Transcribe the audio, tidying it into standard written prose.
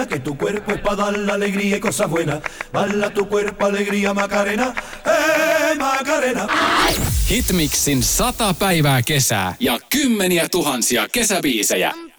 Que tu cuerpo es pa' dar la alegría y cosas buenas. Bala tu cuerpo, alegría, Macarena. Macarena. Hitmixin 100 päivää kesää ja kymmeniä tuhansia kesäbiisejä.